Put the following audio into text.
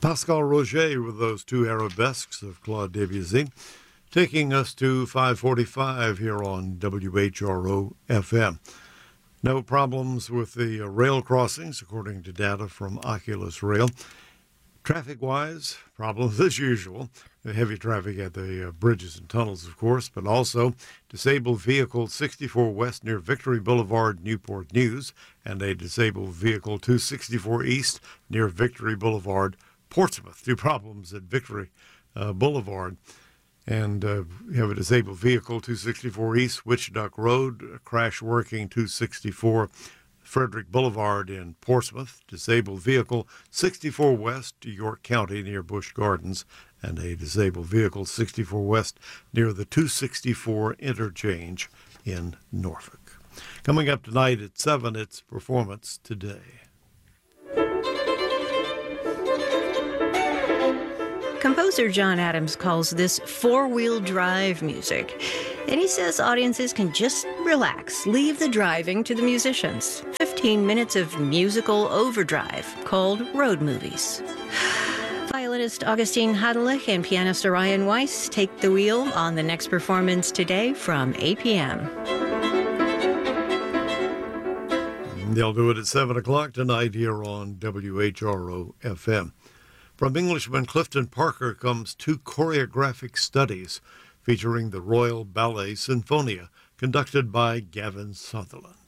Pascal Roger with those two arabesques of Claude Debussy, taking us to 5:45 here on WHRO FM. No problems with the rail crossings, according to data from Oculus Rail. Traffic-wise, problems as usual. The heavy traffic at the bridges and tunnels, of course, but also disabled vehicle 64 West near Victory Boulevard, Newport News, and a disabled vehicle 264 East near Victory Boulevard, Portsmouth. Two problems at Victory Boulevard. And we have a disabled vehicle 264 East, Witchduck Road, a crash working 264 Frederick Boulevard in Portsmouth, disabled vehicle 64 West, York County near Busch Gardens, and a disabled vehicle 64 West near the 264 interchange in Norfolk. Coming up tonight at 7, it's Performance Today. Composer John Adams calls this four-wheel drive music. And he says audiences can just relax, leave the driving to the musicians. 15 minutes of musical overdrive called road movies. Violinist Augustine Hadelich and pianist Orion Weiss take the wheel on the next performance today from 8 p.m. They'll do it at 7 o'clock tonight here on WHRO FM. From Englishman Clifton Parker comes two choreographic studies featuring the Royal Ballet Sinfonia, conducted by Gavin Sutherland.